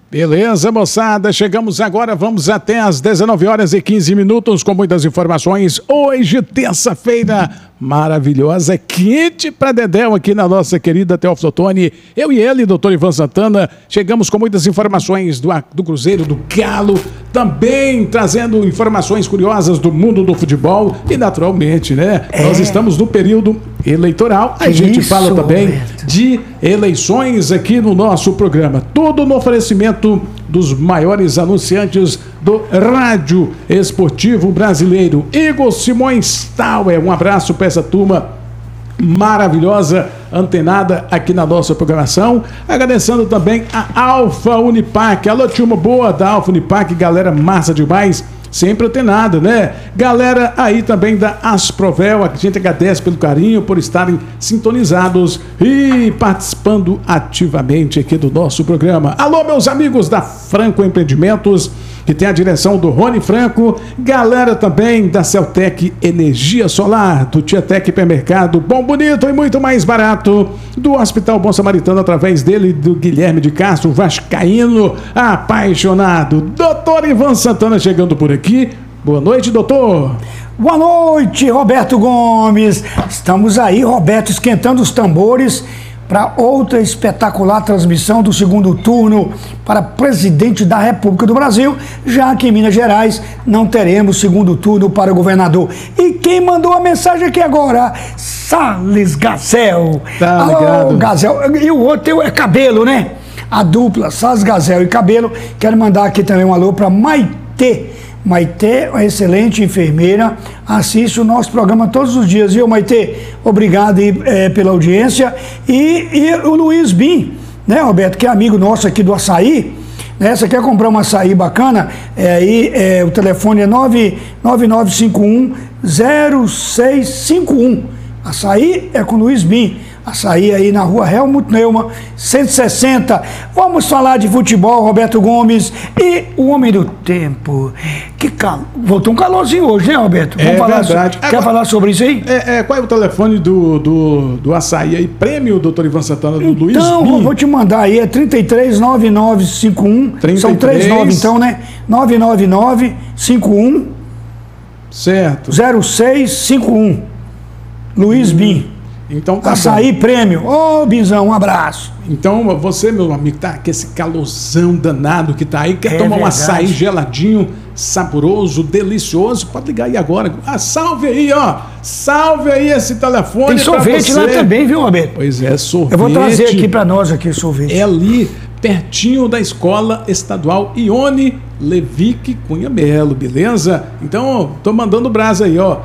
Beleza, moçada, chegamos agora, vamos até às 19h15 com muitas informações. Hoje, terça-feira maravilhosa, quente para Dedéu aqui na nossa querida Teófilo Otoni. Eu e ele, doutor Ivan Santana, chegamos com muitas informações do Cruzeiro, do Galo, também trazendo informações curiosas do mundo do futebol e naturalmente, né? Nós estamos no período eleitoral, a gente fala também, Roberto, de eleições aqui no nosso programa. Tudo no oferecimento dos maiores anunciantes do rádio esportivo brasileiro. Igor Simões Tauer, um abraço para essa turma maravilhosa, antenada aqui na nossa programação. Agradecendo também a Alfa Unipac. Alô, turma boa da Alfa Unipac, galera massa demais. Sempre antenada, né? Galera aí também da Asprovel, a gente agradece pelo carinho, por estarem sintonizados e participando ativamente aqui do nosso programa. Alô, meus amigos da Franco Empreendimentos, que tem a direção do Rony Franco, galera também da Celtec Energia Solar, do Tietec Hipermercado, bom, bonito e muito mais barato, do Hospital Bom Samaritano, através dele, do Guilherme de Castro, vascaíno, apaixonado, doutor Ivan Santana chegando por aqui. Boa noite, doutor. Boa noite, Roberto Gomes. Estamos aí, Roberto, esquentando os tambores para outra espetacular transmissão do segundo turno para presidente da República do Brasil, já que em Minas Gerais não teremos segundo turno para governador. E quem mandou a mensagem aqui agora? Salles Gazel. Tá ligado. Gazel. E o outro é Cabelo, né? A dupla, Salles Gazel e Cabelo. Quero mandar aqui também um alô para Maitê. Maitê, uma excelente enfermeira, assiste o nosso programa todos os dias, viu, Maitê? Obrigado pela audiência. E o Luiz Bim, né, Roberto, que é amigo nosso aqui do açaí, né? Você quer comprar um açaí bacana? O telefone é 99951-0651. Açaí é com o Luiz Bim. Açaí aí na rua Helmut Neumann, 160. Vamos falar de futebol, Roberto Gomes. E o homem do tempo. Voltou um calorzinho hoje, né, Roberto? Vamos falar verdade. Quer falar sobre isso aí? Qual é o telefone do açaí aí? Prêmio, doutor Ivan Santana, do Luiz Bim? Então, vou te mandar aí, é 339951. São 39 então, né? 99951. Certo. 0651. Luiz Bim. Então tá açaí bom. Prêmio. Ô, Binzão, um abraço. Então você, meu amigo, tá com esse calorzão danado que tá aí, quer tomar verdade. Um açaí geladinho, saboroso, delicioso, pode ligar aí agora. Salve aí, ó. Salve aí esse telefone. Tem sorvete lá também, viu, Roberto? Pois é, sorvete. Eu vou trazer aqui pra nós aqui sorvete. É ali, pertinho da Escola Estadual Ione Levique Cunha Melo, beleza? Então, tô mandando brasa aí, ó.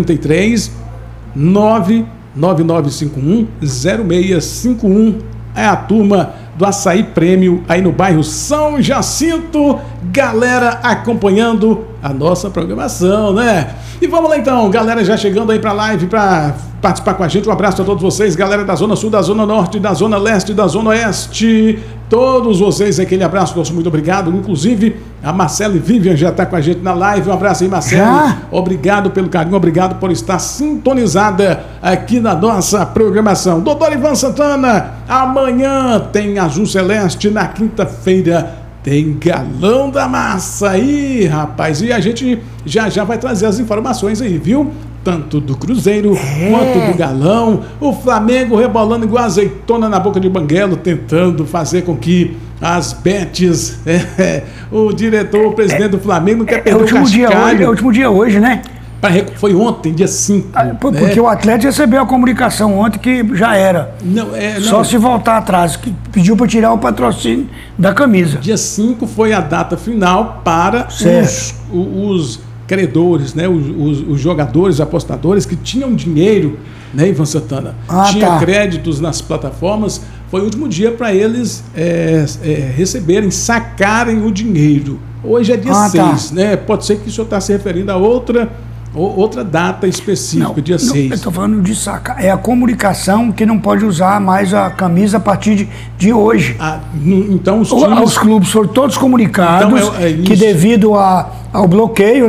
3399951-0651 é a turma do Açaí Prêmio aí no bairro São Jacinto, galera acompanhando a nossa programação, né? E vamos lá então, galera já chegando aí pra live pra participar com a gente. Um abraço a todos vocês, galera da Zona Sul, da Zona Norte, da Zona Leste, da Zona Oeste, todos vocês, aquele abraço, nosso muito obrigado. Inclusive a Marcela e Vivian já tá com a gente na live. Um abraço aí, Marcela. Obrigado pelo carinho, obrigado por estar sintonizada aqui na nossa programação. Doutor Ivan Santana, amanhã tem Azul Celeste, na quinta-feira tem Galão da Massa aí, rapaz. E a gente já vai trazer as informações aí, viu? Tanto do Cruzeiro quanto do Galão. O Flamengo rebolando igual azeitona na boca de banguelo, tentando fazer com que as bets... o diretor, o presidente do Flamengo não quer perder o cascalho. É o último dia hoje, né? Foi ontem, dia 5. Porque né? O Atlético recebeu a comunicação ontem que já era. Só se voltar atrás, que pediu para tirar o patrocínio da camisa. Dia 5 foi a data final para os credores, né? Os jogadores, apostadores que tinham dinheiro, né, Ivan Santana? Tinha créditos nas plataformas. Foi o último dia para eles receberem, sacarem o dinheiro. Hoje é dia 6, né? Pode ser que o senhor está se referindo a outra data específica, dia 6. Eu estou falando de sacar. É a comunicação que não pode usar mais a camisa a partir de hoje. Então os clubes foram todos comunicados que devido ao bloqueio, né?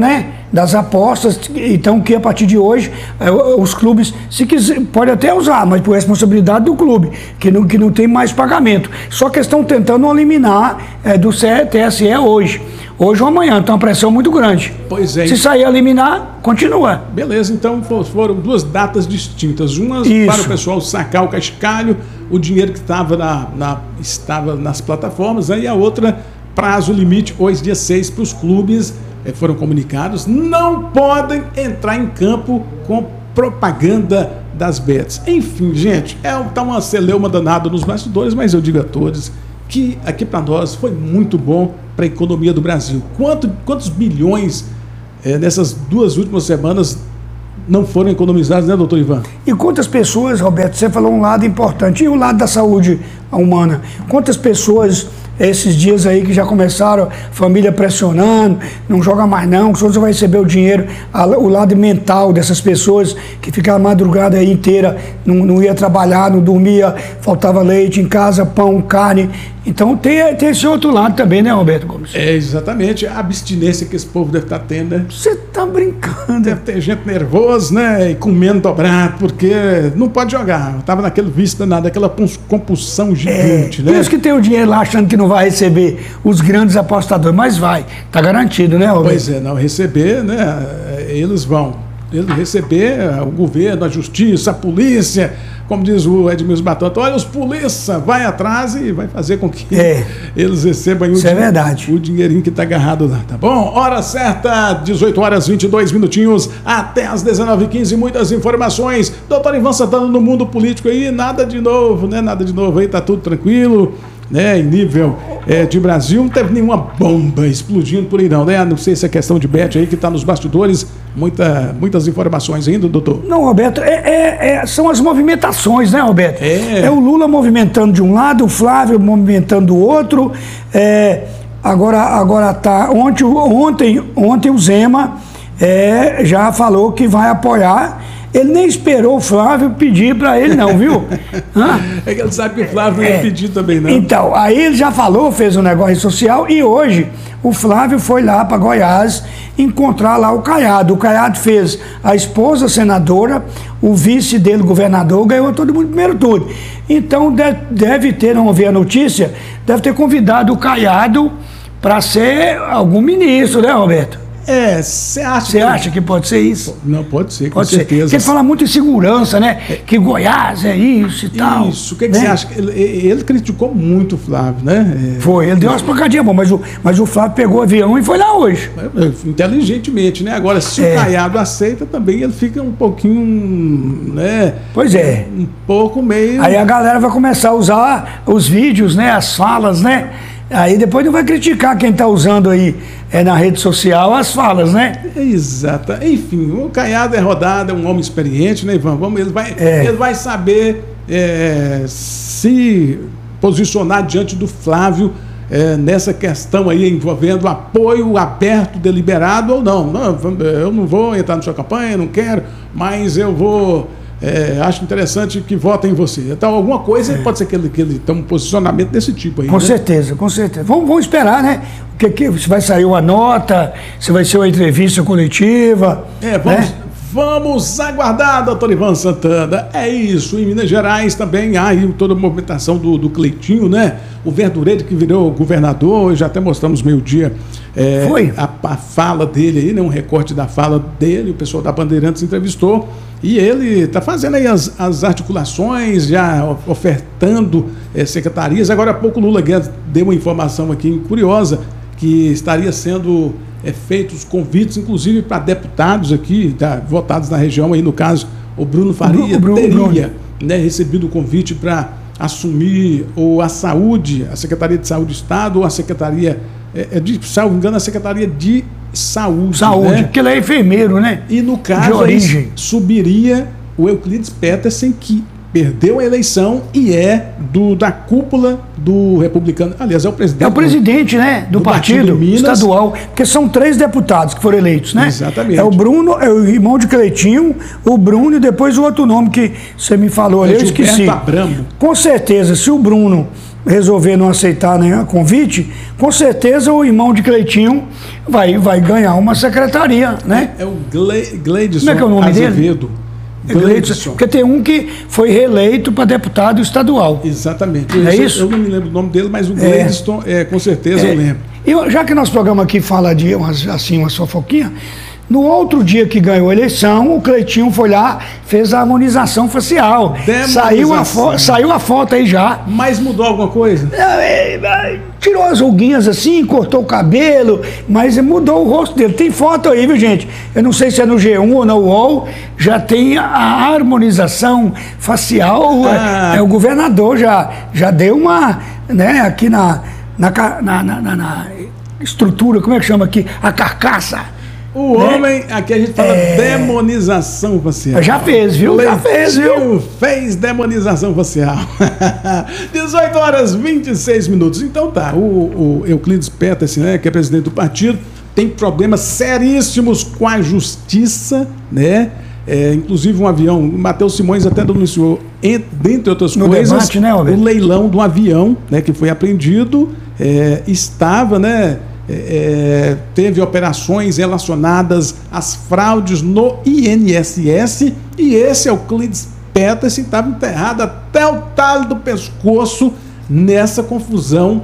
das apostas, então que a partir de hoje os clubes, se quiser, pode até usar, mas por responsabilidade do clube, que não tem mais pagamento. Só que estão tentando eliminar do TSE hoje ou amanhã, então a pressão muito grande. Pois é. Se sair a eliminar, continua. Beleza, então foram duas datas distintas. Uma para o pessoal sacar o cascalho, o dinheiro que estava estava nas plataformas, aí a outra, prazo limite, hoje dia 6, para os clubes foram comunicados, não podem entrar em campo com propaganda das bets. Enfim, gente, tá uma celeuma danada nos bastidores, mas eu digo a todos que aqui para nós foi muito bom para a economia do Brasil. Quantos bilhões nessas 2 últimas semanas não foram economizados, né, doutor Ivan? E quantas pessoas, Roberto, você falou um lado importante, e o lado da saúde humana, quantas pessoas esses dias aí que já começaram, família pressionando, não joga mais não, que você vai receber o dinheiro, o lado mental dessas pessoas que ficaram a madrugada aí inteira, não ia trabalhar, não dormia, faltava leite em casa, pão, carne. Então tem esse outro lado também, né, Roberto Gomes? Exatamente, a abstinência que esse povo deve estar tendo, né? Você tá brincando. Deve ter gente nervosa, né, e comendo dobrado, porque não pode jogar. Tava naquele vício danado, aquela compulsão gigante, né? Por isso que tem o dinheiro lá achando que não vai receber os grandes apostadores, mas vai, tá garantido, né, Roberto? Pois é, não, receber, né, eles vão receber, o governo, a justiça, a polícia, como diz o Edmilson Batata, olha, os polícia, vai atrás e vai fazer com que eles recebam o dinheirinho que está agarrado lá, tá bom? Hora certa, 18 horas 22 minutinhos, até as 19h15, muitas informações. Doutor Ivan Santana, no mundo político aí, nada de novo, né? Nada de novo aí, tá tudo tranquilo, né? Em nível de Brasil, não teve nenhuma bomba explodindo por aí não, né? Não sei se é questão de bet aí que está nos bastidores, muitas informações ainda, doutor. Não, Roberto, são as movimentações, né, Roberto? É o Lula movimentando de um lado, o Flávio movimentando do outro, agora tá, ontem o Zema já falou que vai apoiar. Ele nem esperou o Flávio pedir para ele não, viu? É que ele sabe que o Flávio não ia pedir também não. Então, aí ele já falou, fez um negócio social e hoje o Flávio foi lá para Goiás encontrar lá o Caiado. O Caiado fez a esposa senadora, o vice dele, governador, ganhou todo mundo primeiro turno. Então deve ter, não ouvi a notícia, deve ter convidado o Caiado para ser algum ministro, né, Roberto? Você acha que pode ser isso? Não, pode ser, com pode certeza. Porque ele fala muito em segurança, né? Que Goiás é isso e tal. Isso, o que você acha? Ele criticou muito o Flávio, né? Foi, ele deu umas pancadinhas, mas o Flávio pegou o avião e foi lá hoje. Inteligentemente, né? Agora, se o Caiado aceita também, ele fica um pouquinho, né? Pois é. Um pouco meio... Aí a galera vai começar a usar os vídeos, né? As falas, né? Aí depois não vai criticar quem está usando aí na rede social as falas, né? Exato. Enfim, o Caiado é rodado, é um homem experiente, né, Ivan? Ele vai saber se posicionar diante do Flávio nessa questão aí envolvendo apoio aberto, deliberado ou não. Não, eu não vou entrar na sua campanha, não quero, mas eu vou... acho interessante que votem em você. Então, alguma coisa pode ser que ele tenha um posicionamento desse tipo aí. Com certeza, com certeza. Vamos esperar, né? Se vai sair uma nota, se vai ser uma entrevista coletiva. Vamos aguardar, doutor Ivan Santana. É isso. Em Minas Gerais também há aí toda a movimentação do Cleitinho, né? O Verdureiro que virou governador, já até mostramos meio-dia a fala dele aí, né? Um recorte da fala dele, o pessoal da Bandeirantes entrevistou. E ele está fazendo aí as articulações, já ofertando secretarias. Agora há pouco o Lula Guedes deu uma informação aqui curiosa, que estaria sendo feitos convites, inclusive para deputados aqui, votados na região, aí no caso o Bruno Faria teria recebido o convite para assumir ou a saúde, a Secretaria de Saúde do Estado, ou a Secretaria, salvo engano, a Secretaria de Saúde, né? Porque ele é enfermeiro, né? E no caso, de origem, subiria o Euclides Petersen, que perdeu a eleição e da cúpula do republicano. Aliás, é o presidente. É o presidente, né? Do partido estadual. Porque são 3 deputados que foram eleitos, né? Exatamente. É o Bruno, é o irmão de Cleitinho, o Bruno e depois o outro nome que você me falou ali, eu esqueci. Abramo. Com certeza, se o Bruno resolver não aceitar nenhum convite, com certeza o irmão de Cleitinho vai ganhar uma secretaria, né? É o Gleidson Como é que é o nome Azevedo. Gleidson. Porque tem um que foi reeleito para deputado estadual. Exatamente. Não é isso? Eu não me lembro o nome dele, mas o Gleidson, com certeza eu lembro. E já que nosso programa aqui fala de umas fofoquinhas, no outro dia que ganhou a eleição, o Cleitinho foi lá, fez a harmonização facial. Saiu a foto aí já. Mas mudou alguma coisa? Tirou as ruguinhas assim, cortou o cabelo, mas mudou o rosto dele. Tem foto aí, viu, gente? Eu não sei se é no G1 ou no UOL, já tem a harmonização facial. O governador já deu uma, né, aqui na estrutura, como é que chama aqui? A carcaça. O homem, aqui a gente fala demonização facial. Já fez, viu? Já fez, viu? Fez demonização facial. 18 horas 26 minutos. Então tá, o Euclides Pettersen, né, que é presidente do partido, tem problemas seríssimos com a justiça, né? Inclusive um avião, o Matheus Simões até denunciou, dentre outras coisas, debate, né, o leilão do avião, né, que foi apreendido, estava, né? Teve operações relacionadas às fraudes no INSS, e esse Euclides Pettersen estava enterrado até o talo do pescoço nessa confusão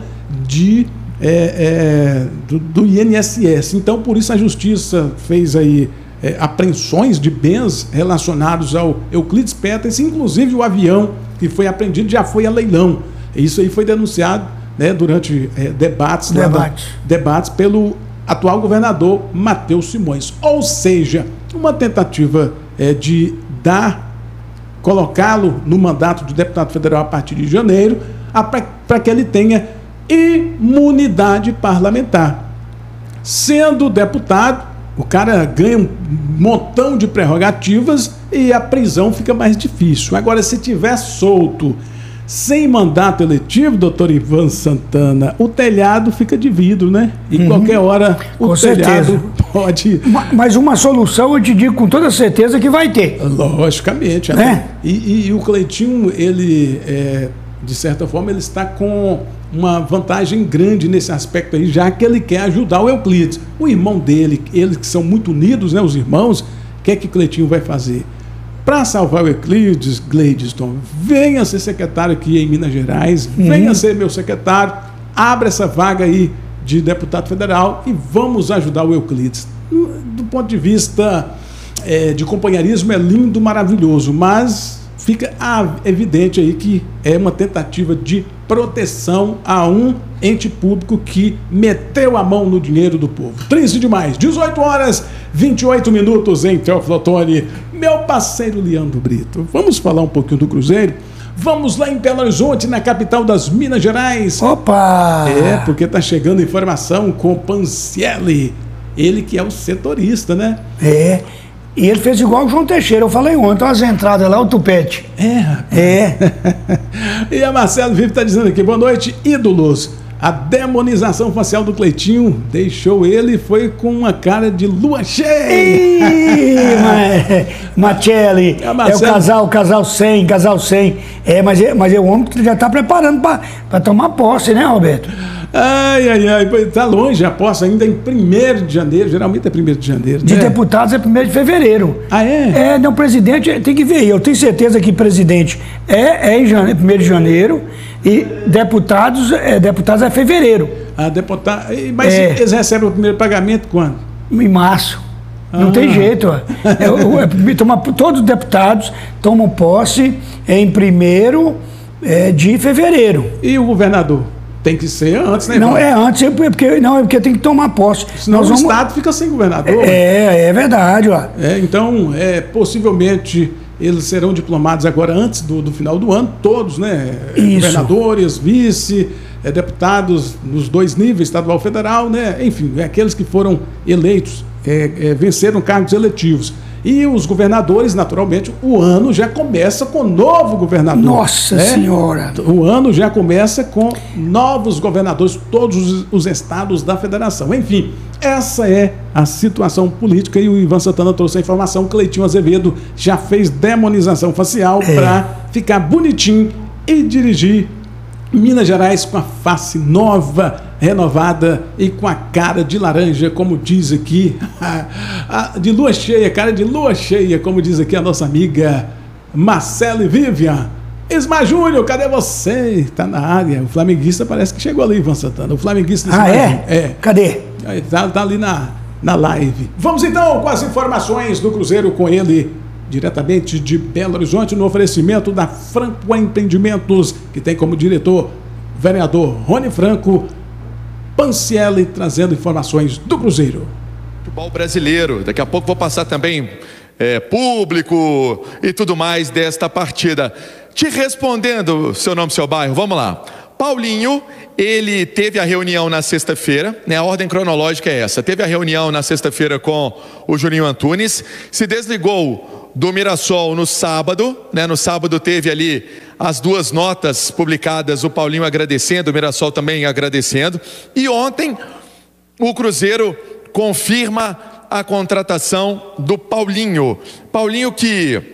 do INSS. Então, por isso a justiça fez aí apreensões de bens relacionados ao Euclides Pettersen, inclusive o avião que foi apreendido já foi a leilão. Isso aí foi denunciado, né, durante debates pelo atual governador Matheus Simões. Ou seja, uma tentativa de colocá-lo no mandato de deputado federal a partir de janeiro, para que ele tenha imunidade parlamentar. Sendo deputado, o cara ganha um montão de prerrogativas e a prisão fica mais difícil. Agora, se tiver solto, sem mandato eletivo, doutor Ivan Santana, o telhado fica de vidro, né? E qualquer hora o telhado pode... Mas uma solução eu te digo com toda certeza que vai ter. Logicamente. Né? E o Cleitinho, ele, de certa forma, ele está com uma vantagem grande nesse aspecto aí, já que ele quer ajudar o Euclides. O irmão dele, eles que são muito unidos, né, os irmãos, o que o Cleitinho vai fazer? Para salvar o Euclides, Gleidson, venha ser secretário aqui em Minas Gerais, venha ser meu secretário, abra essa vaga aí de deputado federal e vamos ajudar o Euclides. Do ponto de vista de companheirismo, é lindo, maravilhoso, mas fica evidente aí que é uma tentativa de proteção a um ente público que meteu a mão no dinheiro do povo. Triste demais. 18 horas 28 minutos em Teófilo Otoni. Meu parceiro Leandro Brito, vamos falar um pouquinho do Cruzeiro? Vamos lá em Belo Horizonte, na capital das Minas Gerais. Opa! Porque tá chegando informação com o Pancielli, ele que é o setorista, né? E ele fez igual o João Teixeira, eu falei ontem, as entradas lá, o tupete. E a Marcelo Vive está dizendo aqui, boa noite, ídolos. A demonização facial do Cleitinho deixou ele, foi com uma cara de lua cheia. Machelli, é o casal 100. Mas o homem já está preparando para tomar posse, né, Roberto? Tá longe a posse, ainda em 1º de janeiro, geralmente é 1º de janeiro. De deputados é 1º de fevereiro. Não, presidente tem que ver, eu tenho certeza que presidente em 1º de janeiro e deputados é fevereiro. Mas eles recebem o primeiro pagamento quando? Em março. Não tem jeito. Todos os deputados tomam posse em 1º de fevereiro. E o governador? Tem que ser antes, né? Não, antes, porque tem que tomar posse. Senão o Estado fica sem governador. É verdade, ó. Então, possivelmente, eles serão diplomados agora antes do final do ano, todos, né? Isso. Governadores, vice, deputados nos 2 níveis, estadual e federal, né? Enfim, aqueles que foram eleitos, venceram cargos eletivos. E os governadores, naturalmente, o ano já começa com novo governador. Nossa Senhora! O ano já começa com novos governadores, todos os estados da federação. Enfim, essa é a situação política e o Ivan Santana trouxe a informação. Cleitinho Azevedo já fez demonização facial para ficar bonitinho e dirigir Minas Gerais com a face nova, renovada e com a cara de laranja, como diz aqui, de lua cheia, cara de lua cheia, como diz aqui a nossa amiga Marcele Vivian. Ismar Júnior, cadê você? Tá na área. O flamenguista parece que chegou ali, Ivan Santana. O flamenguista... É? Cadê? Tá ali na live. Vamos então com as informações do Cruzeiro com ele, diretamente de Belo Horizonte, no oferecimento da Franco Empreendimentos, que tem como diretor o vereador Rony Franco. Pancielli trazendo informações do Cruzeiro. Futebol brasileiro, daqui a pouco vou passar também público e tudo mais desta partida. Te respondendo, seu nome, seu bairro, vamos lá. Paulinho, ele teve a reunião na sexta-feira, né? A ordem cronológica é essa. Teve a reunião na sexta-feira com o Juninho Antunes, se desligou do Mirassol no sábado, né? No sábado teve ali as duas notas publicadas, o Paulinho agradecendo, o Mirassol também agradecendo. E ontem o Cruzeiro confirma a contratação do Paulinho. Paulinho que